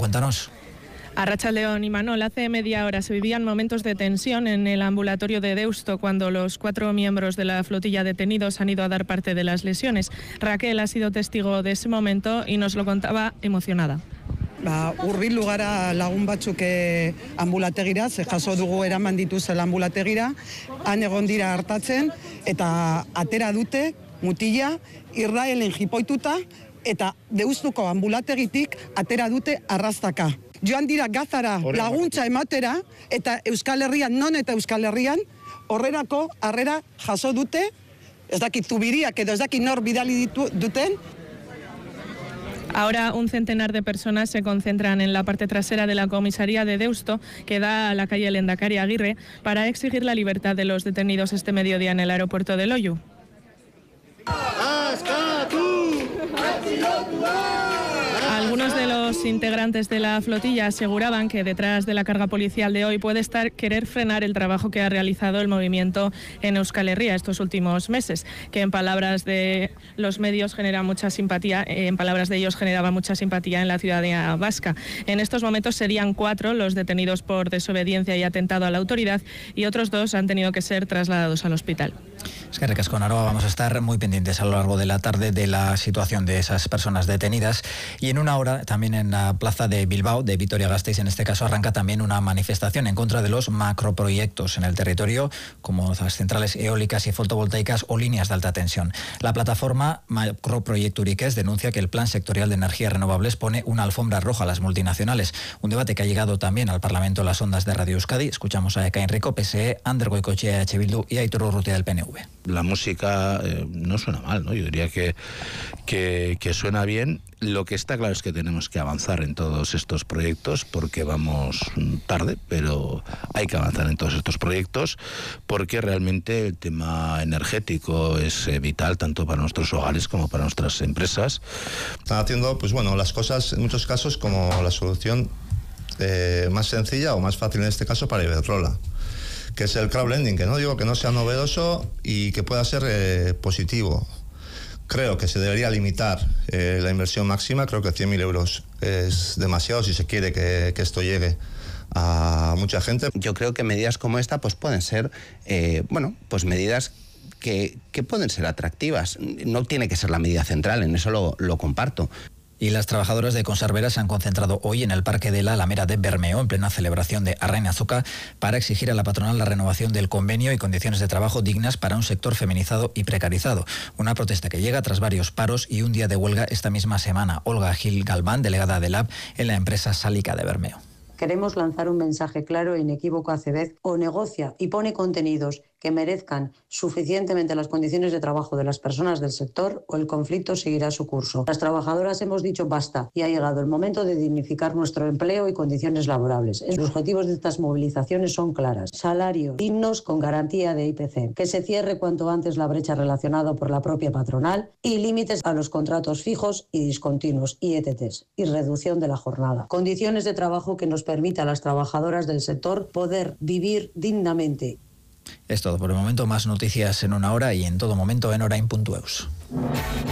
Cuéntanos. Arratsaldeon, Imanol, hace media hora se vivían momentos de tensión en el ambulatorio de Deusto cuando los 4 miembros de la flotilla detenidos han ido a dar parte de las lesiones. Raquel ha sido testigo de ese momento y nos lo contaba emocionada. Hurbildu gara lagun batzuk ambulategira, ze jaso dugu eraman dituzela ambulategira, han egon dira hartatzen eta atera dute mutila Israelen jipoituta eta Deustuko ambulategitik atera dute arrastaka. Joan dira Gazara laguntza ematera eta Euskal Herrian, non eta Euskal Herrian, horrerako harrera jaso dute, ez dakit Zubiriak edo ez dakit nor bidali duten. Ahora un centenar de personas se concentran en la parte trasera de la comisaría de Deusto, que da a la calle Lehendakari Aguirre, para exigir la libertad de los detenidos este mediodía en el aeropuerto de Loiu. Algunos de los integrantes de la flotilla aseguraban que detrás de la carga policial de hoy puede estar querer frenar el trabajo que ha realizado el movimiento en Euskal Herria estos últimos meses, que en palabras de los medios genera mucha simpatía, en palabras de ellos generaba mucha simpatía en la ciudadanía vasca. En estos momentos serían 4 los detenidos por desobediencia y atentado a la autoridad y otros 2 han tenido que ser trasladados al hospital. Es que Recasco Naroa, vamos a estar muy pendientes a lo largo de la tarde de la situación de esas personas detenidas, y en una hora también en la plaza de Bilbao, de Vitoria-Gasteiz, en este caso arranca también una manifestación en contra de los macroproyectos en el territorio, como las centrales eólicas y fotovoltaicas o líneas de alta tensión. La plataforma Macroproyecto Uriques denuncia que el Plan Sectorial de Energías Renovables pone una alfombra roja a las multinacionales, un debate que ha llegado también al Parlamento en las ondas de Radio Euskadi. Escuchamos a Ekain Rico, PSE, Ander Goikoetxea, EH Bildu y Aitor Urrutia del PNV. La música no suena mal, ¿no? Yo diría que suena bien. Lo que está claro es que tenemos que avanzar en todos estos proyectos porque vamos tarde, pero hay que avanzar en todos estos proyectos porque realmente el tema energético es vital tanto para nuestros hogares como para nuestras empresas. Están haciendo, pues bueno, las cosas en muchos casos como la solución más sencilla o más fácil en este caso para Iberdrola, que es el crowdlending, que no digo que no sea novedoso y que pueda ser positivo. Creo que se debería limitar la inversión máxima. Creo que 100.000 euros es demasiado si se quiere que esto llegue a mucha gente. Yo creo que medidas como esta pues pueden ser pues medidas que pueden ser atractivas. No tiene que ser la medida central, en eso lo comparto. Y las trabajadoras de Conserveras se han concentrado hoy en el Parque de la Alameda de Bermeo, en plena celebración de Arrain Azuca, para exigir a la patronal la renovación del convenio y condiciones de trabajo dignas para un sector feminizado y precarizado. Una protesta que llega tras varios paros y un día de huelga esta misma semana. Olga Gil Galván, delegada de LAB en la empresa Sálica de Bermeo. Queremos lanzar un mensaje claro e inequívoco a Cebez: o negocia y pone contenidos que merezcan suficientemente las condiciones de trabajo de las personas del sector, o el conflicto seguirá su curso. Las trabajadoras hemos dicho basta y ha llegado el momento de dignificar nuestro empleo y condiciones laborables. Los objetivos de estas movilizaciones son claras: salarios dignos con garantía de IPC, que se cierre cuanto antes la brecha relacionada por la propia patronal y límites a los contratos fijos y discontinuos, IETTs, y reducción de la jornada. Condiciones de trabajo que nos permita a las trabajadoras del sector poder vivir dignamente. Es todo por el momento. Más noticias en una hora y en todo momento en orain.eus.